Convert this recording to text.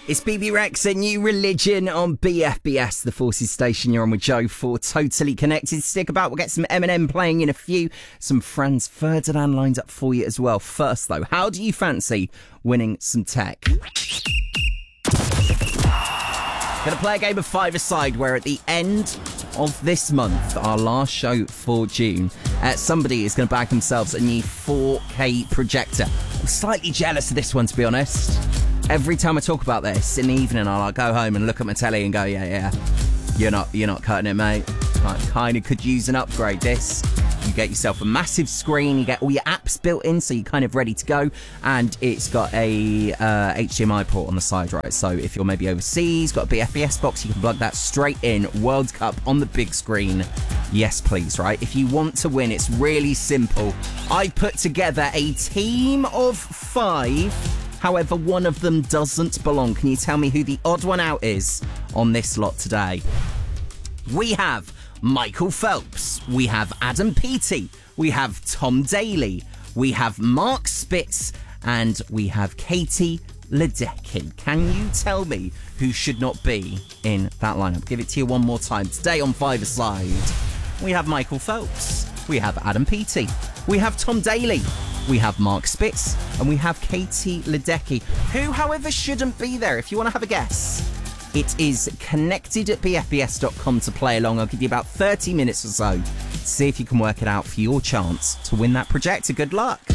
It's BB Rex, a new religion on BFBS, the Forces station. You're on with Joe for Totally Connected. Stick about, we'll get some Eminem playing in a few. Some Franz Ferdinand lined up for you as well. First, though, how do you fancy winning some tech? Gonna play a game of five-a-side where at the end of this month, our last show for June, somebody is going to bag themselves a new 4K projector. I'm slightly jealous of this one, to be honest. Every time I talk about this in the evening, I'll go home and look at my telly and go, yeah, you're not cutting it, mate. I kind of could use an upgrade. This, you get yourself a massive screen, you get all your apps built in, so you're kind of ready to go, and it's got a HDMI port on the side, right? So if you're maybe overseas, got a BFBS box, you can plug that straight in. World Cup on the big screen. Yes, please, right? If you want to win, it's really simple. I put together a team of 5. However, one of them doesn't belong. Can you tell me who the odd one out is on this lot today? We have Michael Phelps. We have Adam Peaty. We have Tom Daley. We have Mark Spitz. And we have Katie Ledecky. Can you tell me who should not be in that lineup? Give it to you one more time. Today on Five-a-Side, we have Michael Phelps. We have Adam Peaty. We have Tom Daley. We have Mark Spitz, and we have Katie Ledecky, who, however, shouldn't be there. If you want to have a guess, it is connected at bfbs.com to play along. I'll give you about 30 minutes or so to see if you can work it out for your chance to win that projector. Good luck.